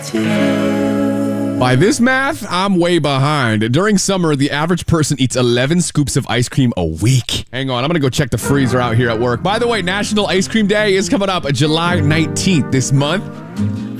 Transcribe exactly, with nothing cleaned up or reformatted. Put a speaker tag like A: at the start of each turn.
A: By this math, I'm way behind. During summer, the average person eats eleven scoops of ice cream a week. Hang on, I'm gonna go check the freezer out here at work. By the way, National Ice Cream Day is coming up July nineteenth this month.